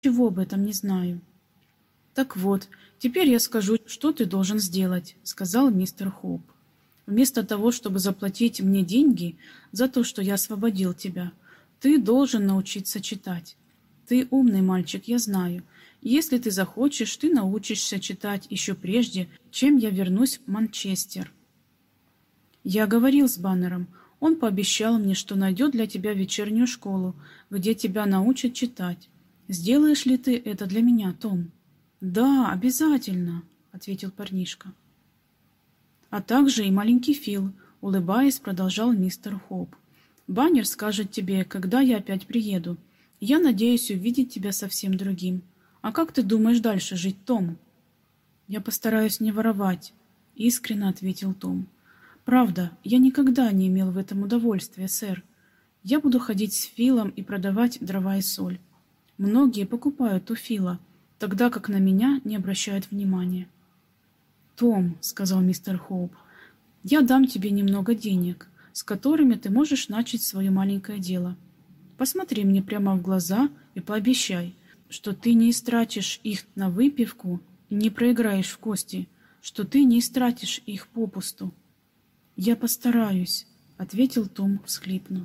ничего об этом не знаю». «Так вот, теперь я скажу, что ты должен сделать», — сказал мистер Хоуп. «Вместо того, чтобы заплатить мне деньги за то, что я освободил тебя, ты должен научиться читать. Ты умный мальчик, я знаю. Если ты захочешь, ты научишься читать еще прежде, чем я вернусь в Манчестер. Я говорил с Баннером. Он пообещал мне, что найдет для тебя вечернюю школу, где тебя научат читать. Сделаешь ли ты это для меня, Том?» «Да, обязательно», — ответил парнишка. «А также и маленький Фил», — улыбаясь, продолжал мистер Хоуп. «Баннер скажет тебе, когда я опять приеду. Я надеюсь увидеть тебя совсем другим. А как ты думаешь дальше жить, Том?» «Я постараюсь не воровать», — искренне ответил Том. «Правда, я никогда не имел в этом удовольствия, сэр. Я буду ходить с Филом и продавать дрова и соль. Многие покупают у Фила, тогда как на меня не обращают внимания». «Том», — сказал мистер Хоуп, — «я дам тебе немного денег, с которыми ты можешь начать свое маленькое дело. Посмотри мне прямо в глаза и пообещай, что ты не истратишь их на выпивку и не проиграешь в кости, что ты не истратишь их попусту». «Я постараюсь», — ответил Том, всхлипнув.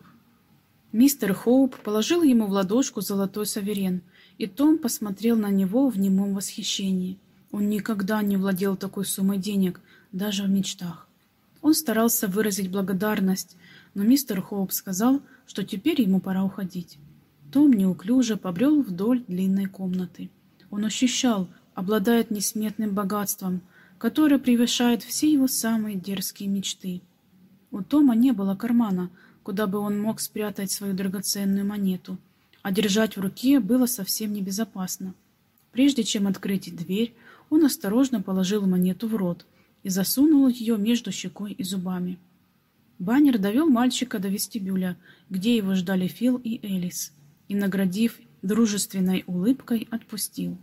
Мистер Хоуп положил ему в ладошку золотой суверен, и Том посмотрел на него в немом восхищении. Он никогда не владел такой суммой денег, даже в мечтах. Он старался выразить благодарность, но мистер Хоуп сказал, что теперь ему пора уходить. Том неуклюже побрел вдоль длинной комнаты. Он ощущал, обладает несметным богатством, которое превышает все его самые дерзкие мечты. У Тома не было кармана, куда бы он мог спрятать свою драгоценную монету, а держать в руке было совсем небезопасно. Прежде чем открыть дверь, он осторожно положил монету в рот и засунул ее между щекой и зубами. Баннер довел мальчика до вестибюля, где его ждали Фил и Элис, и, наградив дружественной улыбкой, отпустил.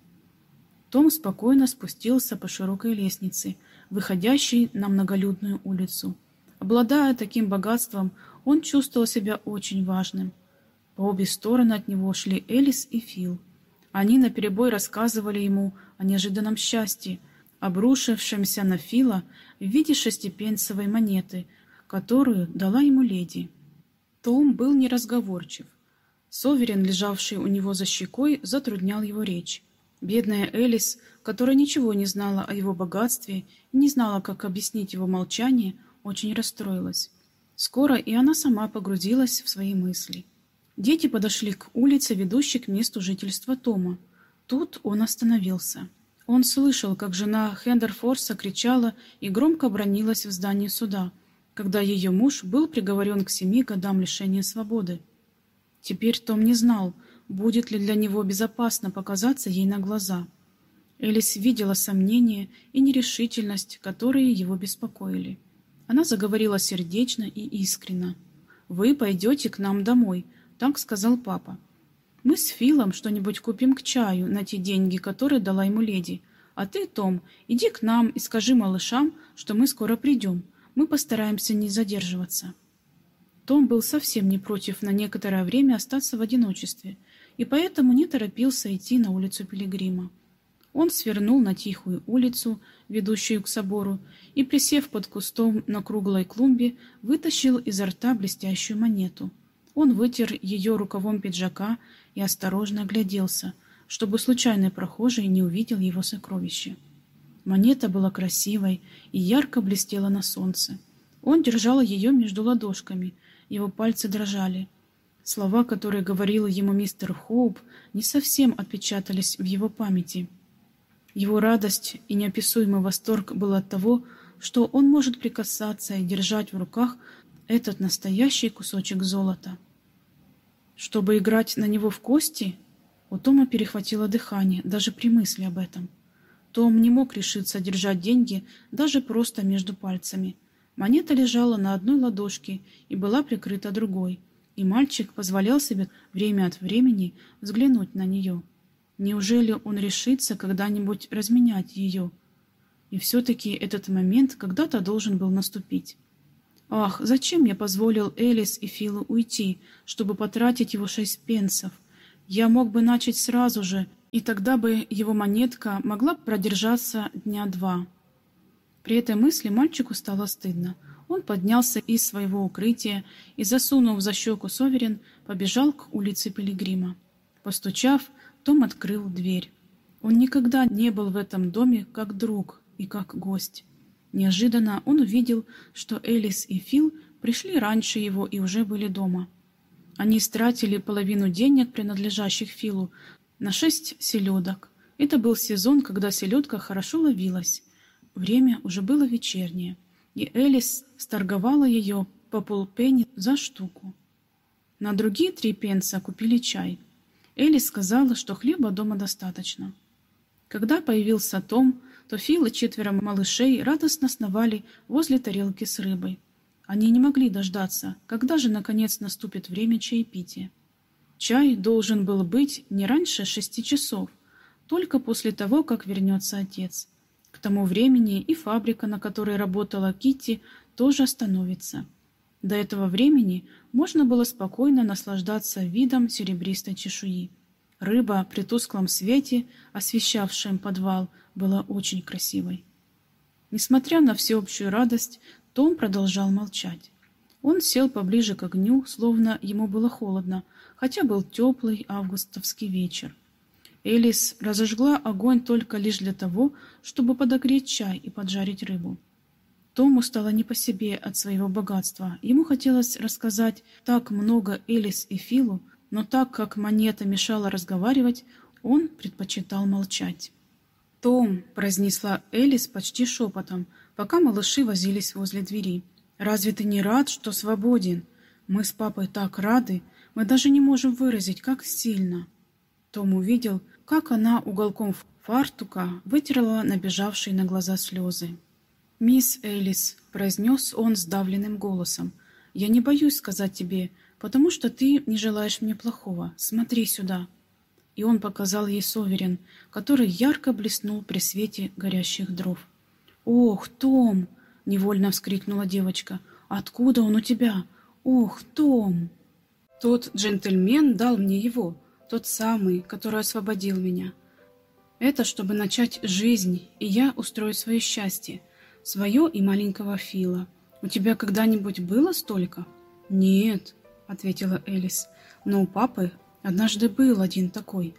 Том спокойно спустился по широкой лестнице, выходящей на многолюдную улицу. Обладая таким богатством, он чувствовал себя очень важным. По обе стороны от него шли Элис и Фил. Они наперебой рассказывали ему о неожиданном счастье, обрушившемся на Фила в виде шестипенсовой монеты, которую дала ему леди. Том был неразговорчив. Соверен, лежавший у него за щекой, затруднял его речь. Бедная Элис, которая ничего не знала о его богатстве и не знала, как объяснить его молчание, очень расстроилась. Скоро и она сама погрузилась в свои мысли. Дети подошли к улице, ведущей к месту жительства Тома. Тут он остановился. Он слышал, как жена Хендерфорса кричала и громко бранилась в здании суда, когда ее муж был приговорен к 7 годам лишения свободы. Теперь Том не знал, будет ли для него безопасно показаться ей на глаза. Элис видела сомнения и нерешительность, которые его беспокоили. Она заговорила сердечно и искренно. «Вы пойдете к нам домой», — так сказал папа. «Мы с Филом что-нибудь купим к чаю на те деньги, которые дала ему леди. А ты, Том, иди к нам и скажи малышам, что мы скоро придем. Мы постараемся не задерживаться». Том был совсем не против на некоторое время остаться в одиночестве, и поэтому не торопился идти на улицу Пилигрима. Он свернул на тихую улицу, ведущую к собору, и, присев под кустом на круглой клумбе, вытащил изо рта блестящую монету. Он вытер ее рукавом пиджака и осторожно огляделся, чтобы случайный прохожий не увидел его сокровище. Монета была красивой и ярко блестела на солнце. Он держал ее между ладошками, его пальцы дрожали. Слова, которые говорил ему мистер Хоуп, не совсем отпечатались в его памяти. Его радость и неописуемый восторг был от того, что он может прикасаться и держать в руках этот настоящий кусочек золота. Чтобы играть на него в кости, у Тома перехватило дыхание даже при мысли об этом. Том не мог решиться держать деньги даже просто между пальцами. Монета лежала на одной ладошке и была прикрыта другой, и мальчик позволял себе время от времени взглянуть на нее. Неужели он решится когда-нибудь разменять ее? И все-таки этот момент когда-то должен был наступить. Ах, зачем я позволил Элис и Филу уйти, чтобы потратить его 6 пенсов? Я мог бы начать сразу же и тогда бы его монетка могла продержаться дня 2. При этой мысли мальчику стало стыдно. Он поднялся из своего укрытия и, засунув за щеку Соверен, побежал к улице Пилигрима. Постучав, Том открыл дверь. Он никогда не был в этом доме как друг и как гость. Неожиданно он увидел, что Элис и Фил пришли раньше его и уже были дома. Они истратили половину денег, принадлежащих Филу, на 6 селедок. Это был сезон, когда селедка хорошо ловилась. Время уже было вечернее, и Элис сторговала ее по полпенни за штуку. На другие 3 пенса купили чай. Элис сказала, что хлеба дома достаточно. Когда появился Том, то Фил и 4 малышей радостно сновали возле тарелки с рыбой. Они не могли дождаться, когда же наконец наступит время чаепития. Чай должен был быть не раньше 6 часов, только после того, как вернется отец. К тому времени и фабрика, на которой работала Китти, тоже остановится. До этого времени можно было спокойно наслаждаться видом серебристой чешуи. Рыба при тусклом свете, освещавшем подвал, была очень красивой. Несмотря на всеобщую радость, Том продолжал молчать. Он сел поближе к огню, словно ему было холодно, хотя был теплый августовский вечер. Элис разожгла огонь только лишь для того, чтобы подогреть чай и поджарить рыбу. Тому стало не по себе от своего богатства. Ему хотелось рассказать так много Элис и Филу, но так как монета мешала разговаривать, он предпочитал молчать. «Том», — произнесла Элис почти шепотом, пока малыши возились возле двери, — «разве ты не рад, что свободен? Мы с папой так рады, мы даже не можем выразить, как сильно». Том увидел, как она уголком фартука вытерла набежавшие на глаза слезы. «Мисс Элис», — произнес он сдавленным голосом, — «я не боюсь сказать тебе, потому что ты не желаешь мне плохого. Смотри сюда». И он показал ей Соверен, который ярко блеснул при свете горящих дров. «Ох, Том!» — невольно вскрикнула девочка. «Откуда он у тебя? Ох, Том!» «Тот джентльмен дал мне его, тот самый, который освободил меня. Это чтобы начать жизнь, и я устрою свое счастье, свое и маленького Фила. У тебя когда-нибудь было столько?» «Нет», — ответила Элис, — «но у папы однажды был один такой».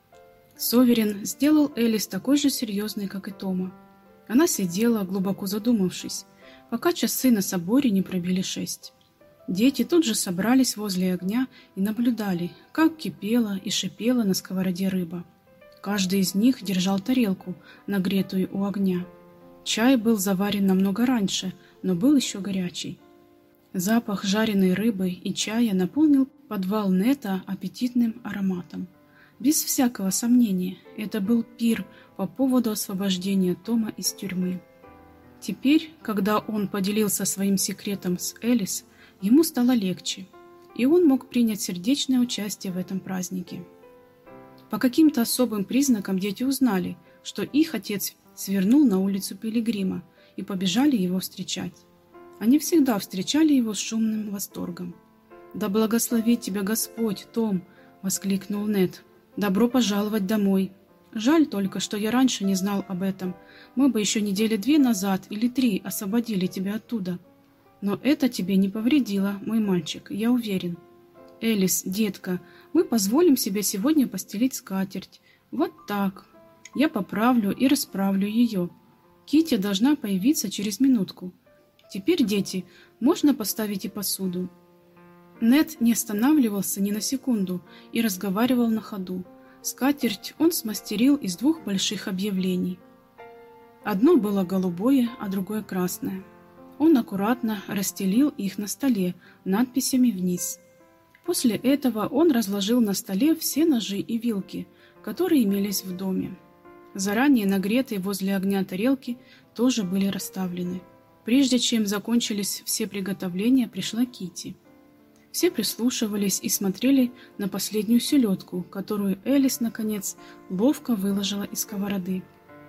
Соверен сделал Элис такой же серьезной, как и Тома. Она сидела, глубоко задумавшись, пока часы на соборе не пробили 6. Дети тут же собрались возле огня и наблюдали, как кипела и шипела на сковороде рыба. Каждый из них держал тарелку, нагретую у огня. Чай был заварен намного раньше, но был еще горячий. Запах жареной рыбы и чая наполнил подвал Нета аппетитным ароматом. Без всякого сомнения, это был пир по поводу освобождения Тома из тюрьмы. Теперь, когда он поделился своим секретом с Элис, ему стало легче, и он мог принять сердечное участие в этом празднике. По каким-то особым признакам дети узнали, что их отец свернул на улицу Пилигрима, и побежали его встречать. Они всегда встречали его с шумным восторгом. «Да благословит тебя Господь, Том!» — воскликнул Нет. «Добро пожаловать домой! Жаль только, что я раньше не знал об этом. Мы бы еще недели 2 назад или 3 освободили тебя оттуда. Но это тебе не повредило, мой мальчик, я уверен. Элис, детка, мы позволим себе сегодня постелить скатерть. Вот так. Я поправлю и расправлю ее. Китти должна появиться через минутку. Теперь, дети, можно поставить и посуду». Нет не останавливался ни на секунду и разговаривал на ходу. Скатерть он смастерил из 2 больших объявлений. Одно было голубое, а другое красное. Он аккуратно расстелил их на столе надписями вниз. После этого он разложил на столе все ножи и вилки, которые имелись в доме. Заранее нагретые возле огня тарелки тоже были расставлены. Прежде чем закончились все приготовления, пришла Китти. Все прислушивались и смотрели на последнюю селедку, которую Элис, наконец, ловко выложила из сковороды.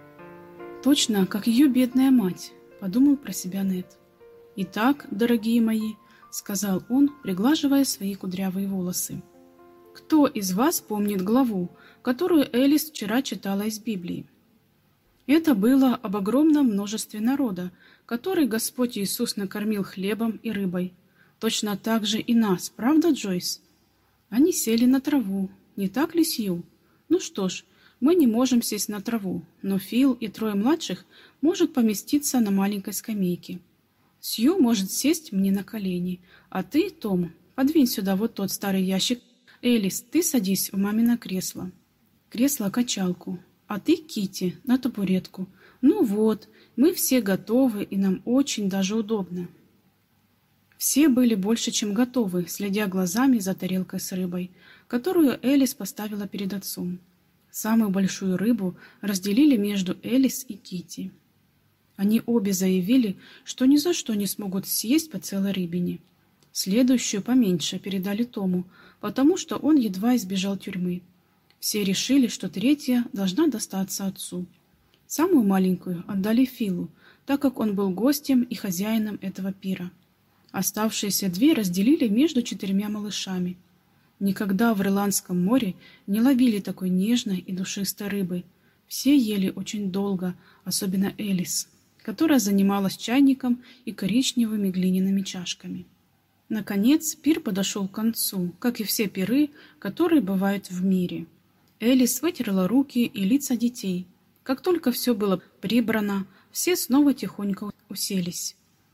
«Точно, как ее бедная мать», — подумал про себя Нет. «Итак, дорогие мои», — сказал он, приглаживая свои кудрявые волосы, — Кто из вас помнит главу, которую Элис вчера читала из Библии? Это было об огромном множестве народа, который Господь Иисус накормил хлебом и рыбой. Точно так же и нас, правда, Джойс? Они сели на траву, не так ли, Сью? Ну что ж, мы не можем сесть на траву, но Фил и трое младших может поместиться на маленькой скамейке. Сью может сесть мне на колени, а ты, Том, подвинь сюда вот тот старый ящик. Элис, ты садись в мамино кресло. Кресло-качалку. А ты, Китти, на табуретку. Ну вот, мы все готовы, и нам очень даже удобно. Все были больше, чем готовы, следя глазами за тарелкой с рыбой, которую Элис поставила перед отцом. Самую большую рыбу разделили между Элис и Китти. Они обе заявили, что ни за что не смогут съесть по целой рыбине. Следующую, поменьше, передали Тому, потому что он едва избежал тюрьмы. Все решили, что третья должна достаться отцу. Самую маленькую отдали Филу, так как он был гостем и хозяином этого пира. Оставшиеся две разделили между 4 малышами. Никогда в Ирландском море не ловили такой нежной и душистой рыбы. Все ели очень долго, особенно Элис, которая занималась чайником и коричневыми глиняными чашками. Наконец, пир подошел к концу, как и все пиры, которые бывают в мире. Элис вытерла руки и лица детей. Как только все было прибрано, все снова тихонько уселись.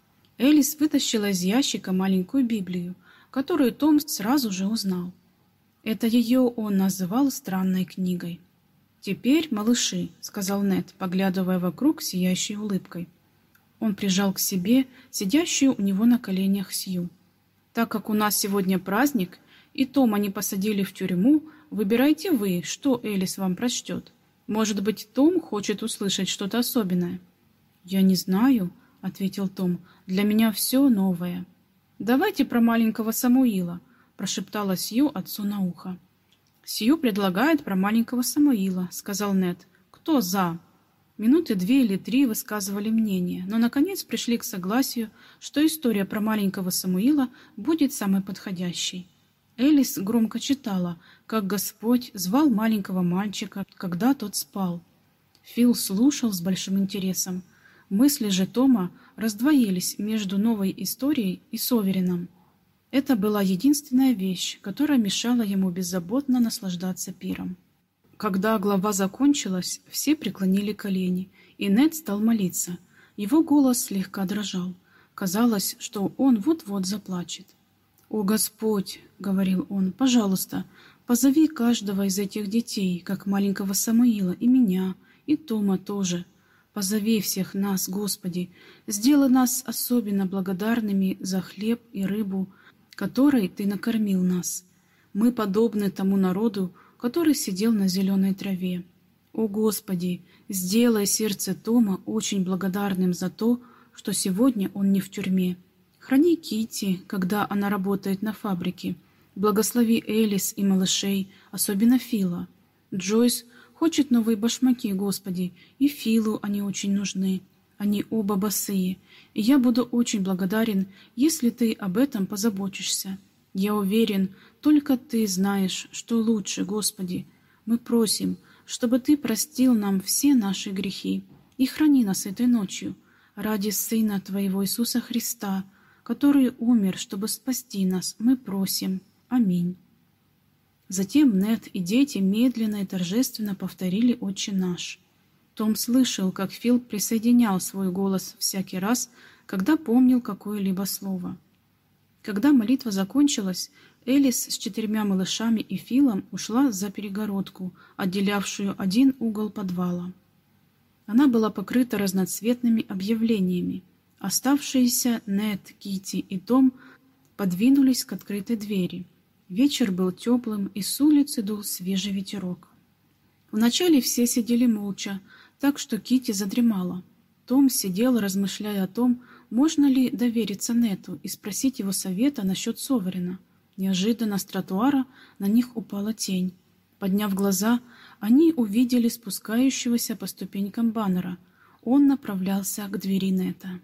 Элис вытащила из ящика маленькую Библию, которую Том сразу же узнал. Это ее он называл странной книгой. «Теперь, малыши», — сказал Нед, поглядывая вокруг сияющей улыбкой. Он прижал к себе сидящую у него на коленях Сью. «Так как у нас сегодня праздник, и Тома не посадили в тюрьму, выбирайте вы, что Элис вам прочтет. Может быть, Том хочет услышать что-то особенное?» «Я не знаю», — ответил Том. «Для меня все новое». «Давайте про маленького Самуила», — прошептала Сью отцу на ухо. «Сью предлагает про маленького Самуила», — сказал Нед. «Кто за?» Минуты 2 или 3 высказывали мнение, но наконец пришли к согласию, что история про маленького Самуила будет самой подходящей. Элис громко читала, как Господь звал маленького мальчика, когда тот спал. Фил слушал с большим интересом. Мысли же Тома раздвоились между новой историей и Соверином. Это была единственная вещь, которая мешала ему беззаботно наслаждаться пиром. Когда глава закончилась, все преклонили колени, и Нед стал молиться. Его голос слегка дрожал. Казалось, что он вот-вот заплачет. «О Господь!» — говорил он, — «пожалуйста, позови каждого из этих детей, как маленького Самуила, и меня, и Тома тоже. Позови всех нас, Господи, сделай нас особенно благодарными за хлеб и рыбу, которой Ты накормил нас. Мы подобны тому народу, который сидел на зеленой траве. О Господи, сделай сердце Тома очень благодарным за то, что сегодня он не в тюрьме. Храни Китти, когда она работает на фабрике. Благослови Элис и малышей, особенно Фила. Джойс хочет новые башмаки, Господи, и Филу они очень нужны. Они оба босые, и я буду очень благодарен, если Ты об этом позаботишься. Я уверен, только Ты знаешь, что лучше, Господи. Мы просим, чтобы Ты простил нам все наши грехи и храни нас этой ночью ради Сына Твоего Иисуса Христа, который умер, чтобы спасти нас. Мы просим. Аминь. Затем Нед и дети медленно и торжественно повторили «Отче наш». Том слышал, как Фил присоединял свой голос всякий раз, когда помнил какое-либо слово. Когда молитва закончилась, Элис с 4 малышами и Филом ушла за перегородку, отделявшую один угол подвала. Она была покрыта разноцветными объявлениями. Оставшиеся Нед, Китти и Том подвинулись к открытой двери. Вечер был теплым, и с улицы дул свежий ветерок. Вначале все сидели молча, так что Китти задремала. Том сидел, размышляя о том, можно ли довериться Нету и спросить его совета насчет Соверина. Неожиданно с тротуара на них упала тень. Подняв глаза, они увидели спускающегося по ступенькам Баннера. Он направлялся к двери Нета.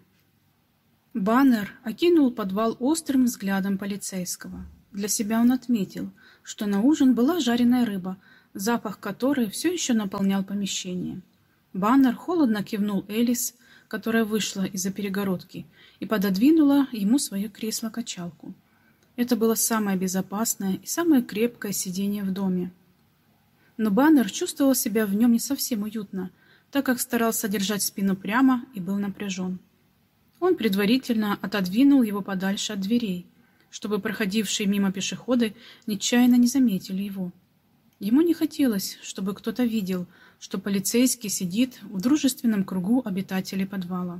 Баннер окинул подвал острым взглядом полицейского. Для себя он отметил, что на ужин была жареная рыба, запах которой все еще наполнял помещение. Баннер холодно кивнул Элис, которая вышла из-за перегородки, и пододвинула ему свое кресло-качалку. Это было самое безопасное и самое крепкое сиденье в доме. Но Баннер чувствовал себя в нем не совсем уютно, так как старался держать спину прямо и был напряжен. Он предварительно отодвинул его подальше от дверей, чтобы проходившие мимо пешеходы нечаянно не заметили его. Ему не хотелось, чтобы кто-то видел, что полицейский сидит в дружественном кругу обитателей подвала.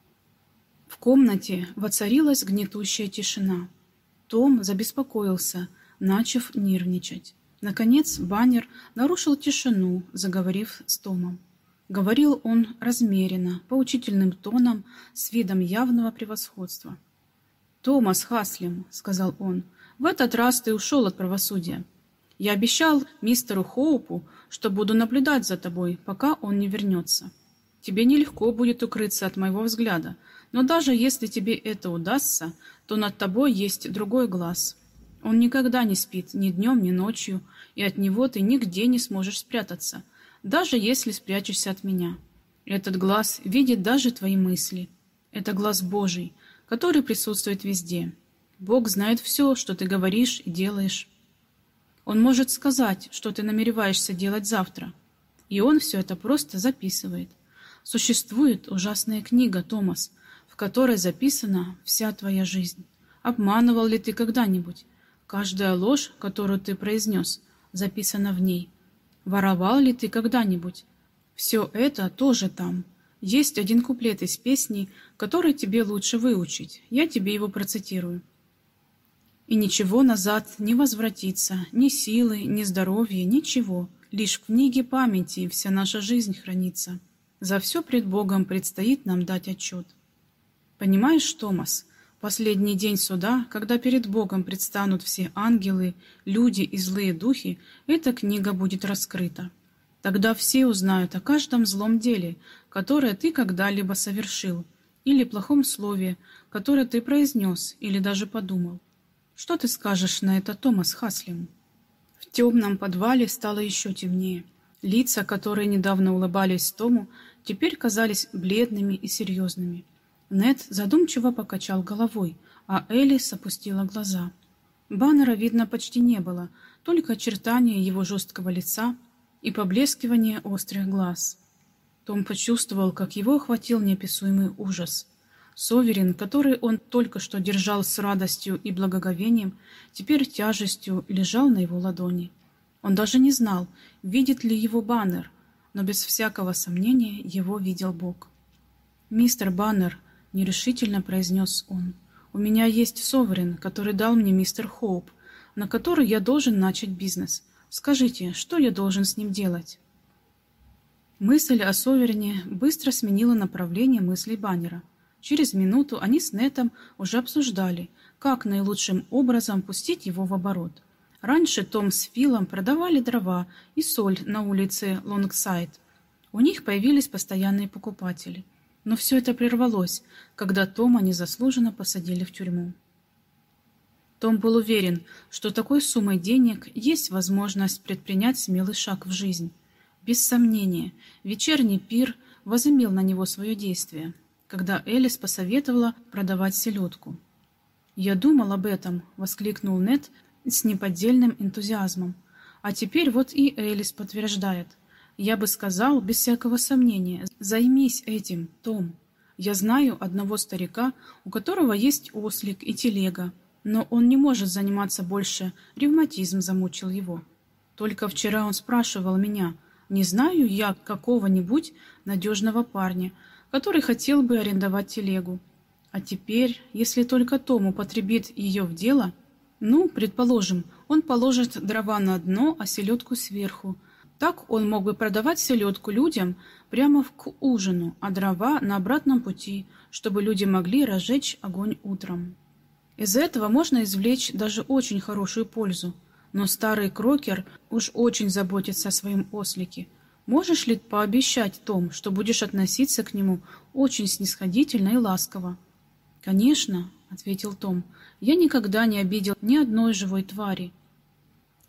В комнате воцарилась гнетущая тишина. Том забеспокоился, начав нервничать. Наконец Баннер нарушил тишину, заговорив с Томом. Говорил он размеренно, поучительным тоном, с видом явного превосходства. «Томас Хаслим», — сказал он, — «в этот раз ты ушел от правосудия. Я обещал мистеру Хоупу, что буду наблюдать за тобой, пока он не вернется. Тебе нелегко будет укрыться от моего взгляда, но даже если тебе это удастся, то над тобой есть другой глаз. Он никогда не спит ни днем, ни ночью, и от него ты нигде не сможешь спрятаться, даже если спрячешься от меня. Этот глаз видит даже твои мысли. Это глаз Божий, который присутствует везде. Бог знает все, что ты говоришь и делаешь. Он может сказать, что ты намереваешься делать завтра. И он все это просто записывает. Существует ужасная книга, Томас, в которой записана вся твоя жизнь. Обманывал ли ты когда-нибудь? Каждая ложь, которую ты произнес, записана в ней. Воровал ли ты когда-нибудь? Все это тоже там. Есть один куплет из песни, который тебе лучше выучить. Я тебе его процитирую. «И ничего назад не возвратится, ни силы, ни здоровья, ничего. Лишь в книге памяти вся наша жизнь хранится. За все пред Богом предстоит нам дать отчет». Понимаешь, Томас, последний день суда, когда перед Богом предстанут все ангелы, люди и злые духи, эта книга будет раскрыта. Тогда все узнают о каждом злом деле, которое ты когда-либо совершил, или плохом слове, которое ты произнес или даже подумал. Что ты скажешь на это, Томас Хаслим? В темном подвале стало еще темнее. Лица, которые недавно улыбались Тому, теперь казались бледными и серьезными. Нед задумчиво покачал головой, а Элис опустила глаза. Баннера видно почти не было, только очертания его жесткого лица и поблескивание острых глаз. Том почувствовал, как его охватил неописуемый ужас. Соверен, который он только что держал с радостью и благоговением, теперь тяжестью лежал на его ладони. Он даже не знал, видит ли его Баннер, но без всякого сомнения его видел Бог. «Мистер Баннер», — нерешительно произнес он, — «у меня есть Соверен, который дал мне мистер Хоуп, на который я должен начать бизнес. Скажите, что я должен с ним делать?» Мысль о Соверене быстро сменила направление мыслей Баннера. Через минуту они с Нетом уже обсуждали, как наилучшим образом пустить его в оборот. Раньше Том с Филом продавали дрова и соль на улице Лонгсайд. У них появились постоянные покупатели. Но все это прервалось, когда Тома незаслуженно посадили в тюрьму. Том был уверен, что такой суммой денег есть возможность предпринять смелый шаг в жизнь. Без сомнения, вечерний пир возымел на него свое действие, когда Элис посоветовала продавать селедку. «Я думал об этом», — воскликнул Нед с неподдельным энтузиазмом. «А теперь вот и Элис подтверждает. Я бы сказал, без всякого сомнения, займись этим, Том. Я знаю одного старика, у которого есть ослик и телега, но он не может заниматься больше, ревматизм замучил его. Только вчера он спрашивал меня, не знаю я какого-нибудь надежного парня, который хотел бы арендовать телегу. А теперь, если только Том употребит ее в дело, ну, предположим, он положит дрова на дно, а селедку сверху. Так он мог бы продавать селедку людям прямо к ужину, а дрова на обратном пути, чтобы люди могли разжечь огонь утром. Из этого можно извлечь даже очень хорошую пользу. Но старый Крокер уж очень заботится о своем ослике. Можешь ли пообещать, Том, что будешь относиться к нему очень снисходительно и ласково? «Конечно», — ответил Том, — «я никогда не обидел ни одной живой твари».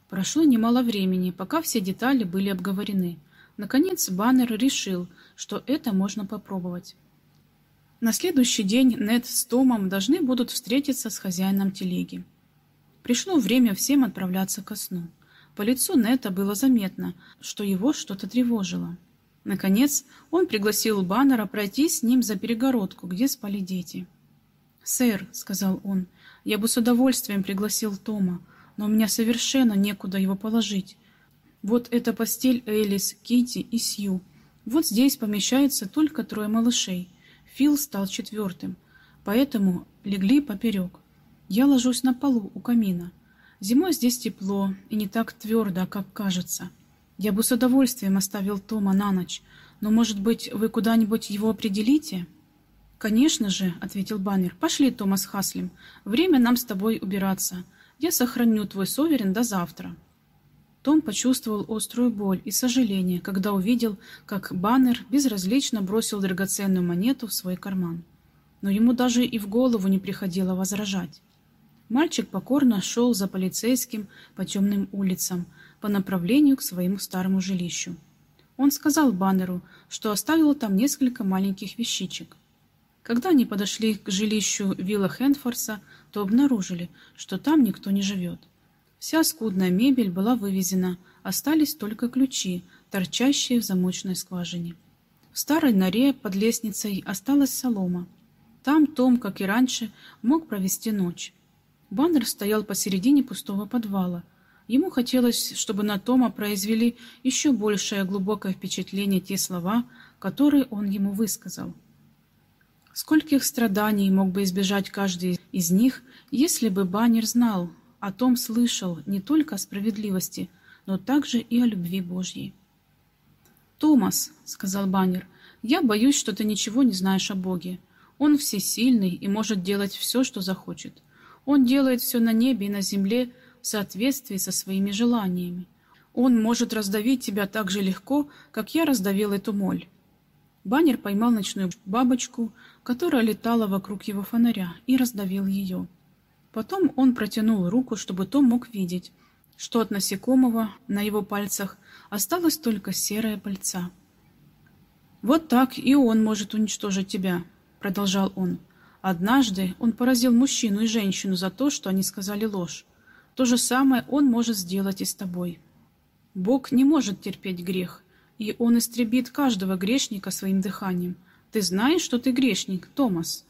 Прошло немало времени, пока все детали были обговорены. Наконец Баннер решил, что это можно попробовать. На следующий день Нед с Томом должны будут встретиться с хозяином телеги. Пришло время всем отправляться ко сну. По лицу Неда было заметно, что его что-то тревожило. Наконец, он пригласил Баннера пройти с ним за перегородку, где спали дети. «Сэр», — сказал он, — «я бы с удовольствием пригласил Тома, но у меня совершенно некуда его положить. Вот эта постель Элис, Китти и Сью. Вот здесь помещаются только 3 малышей. Фил стал 4-м, поэтому легли поперек. Я ложусь на полу у камина. Зимой здесь тепло и не так твердо, как кажется. Я бы с удовольствием оставил Тома на ночь, но, может быть, вы куда-нибудь его определите?» «Конечно же», — ответил Баннер. «Пошли, Тома с Хаслем. Время нам с тобой убираться. Я сохраню твой соверен до завтра». Том почувствовал острую боль и сожаление, когда увидел, как Баннер безразлично бросил драгоценную монету в свой карман. Но ему даже и в голову не приходило возражать. Мальчик покорно шел за полицейским по темным улицам, по направлению к своему старому жилищу. Он сказал Баннеру, что оставил там несколько маленьких вещичек. Когда они подошли к жилищу Вилла Хендфорса, то обнаружили, что там никто не живет. Вся скудная мебель была вывезена, остались только ключи, торчащие в замочной скважине. В старой норе под лестницей осталась солома. Там Том, как и раньше, мог провести ночь. Баннер стоял посередине пустого подвала. Ему хотелось, чтобы на Тома произвели еще большее глубокое впечатление те слова, которые он ему высказал. Скольких страданий мог бы избежать каждый из них, если бы Баннер знал, а Том слышал не только о справедливости, но также и о любви Божьей. «Томас», — сказал Баннер, — «я боюсь, что ты ничего не знаешь о Боге. Он всесильный и может делать все, что захочет. Он делает все на небе и на земле в соответствии со своими желаниями. Он может раздавить тебя так же легко, как я раздавил эту моль». Баннер поймал ночную бабочку, которая летала вокруг его фонаря, и раздавил ее. Потом он протянул руку, чтобы Том мог видеть, что от насекомого на его пальцах осталась только серая пыльца. «Вот так и он может уничтожить тебя», — продолжал он. «Однажды он поразил мужчину и женщину за то, что они сказали ложь. То же самое он может сделать и с тобой. Бог не может терпеть грех, и он истребит каждого грешника своим дыханием. Ты знаешь, что ты грешник, Томас?»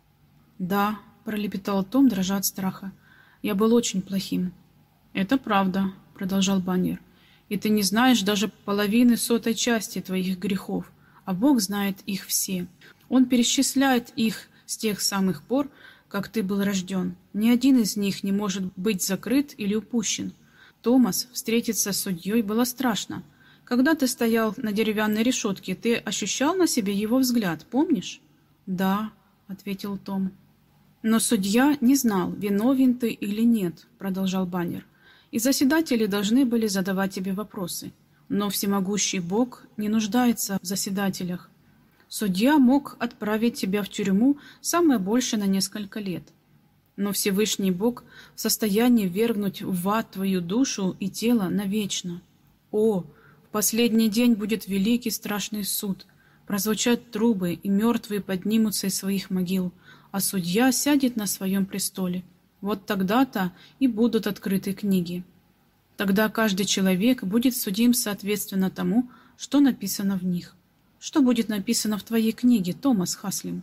«Да», — пролепетал Том, дрожа от страха. «Я был очень плохим». «Это правда», — продолжал Баннер. «И ты не знаешь даже половины 100-й части твоих грехов, а Бог знает их все. Он пересчисляет их с тех самых пор, как ты был рожден. Ни один из них не может быть закрыт или упущен. Томас, встретиться с судьей было страшно. Когда ты стоял на деревянной решетке, ты ощущал на себе его взгляд, помнишь?» «Да», — ответил Том. «Но судья не знал, виновен ты или нет», — продолжал Баннер. «И заседатели должны были задавать тебе вопросы. Но всемогущий Бог не нуждается в заседателях. Судья мог отправить тебя в тюрьму самое больше на несколько лет. Но Всевышний Бог в состоянии ввергнуть в ад твою душу и тело навечно. О, в последний день будет великий страшный суд. Прозвучат трубы, и мертвые поднимутся из своих могил, а судья сядет на своем престоле. Вот тогда-то и будут открыты книги. Тогда каждый человек будет судим соответственно тому, что написано в них. Что будет написано в твоей книге, Томас Хаслим?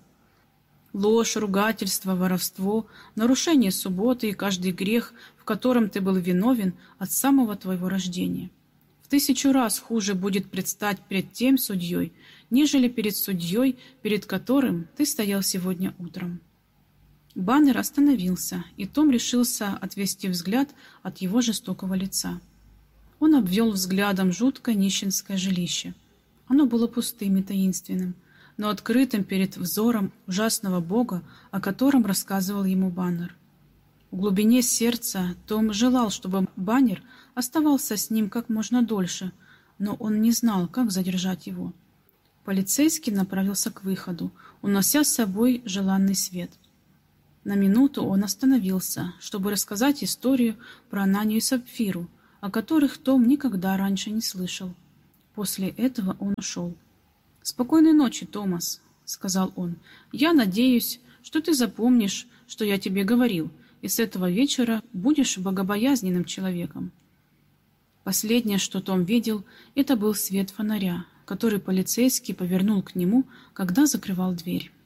Ложь, ругательство, воровство, нарушение субботы и каждый грех, в котором ты был виновен от самого твоего рождения. В 1000 раз хуже будет предстать перед тем судьей, нежели перед судьей, перед которым ты стоял сегодня утром». Баннер остановился, и Том решился отвести взгляд от его жестокого лица. Он обвел взглядом жуткое нищенское жилище. Оно было пустым и таинственным, но открытым перед взором ужасного Бога, о котором рассказывал ему Баннер. В глубине сердца Том желал, чтобы Баннер оставался с ним как можно дольше, но он не знал, как задержать его. Полицейский направился к выходу, унося с собой желанный свет. На минуту он остановился, чтобы рассказать историю про Ананию и Сапфиру, о которых Том никогда раньше не слышал. После этого он ушел. «Спокойной ночи, Томас», — сказал он. «Я надеюсь, что ты запомнишь, что я тебе говорил, и с этого вечера будешь богобоязненным человеком». Последнее, что Том видел, это был свет фонаря, который полицейский повернул к нему, когда закрывал дверь.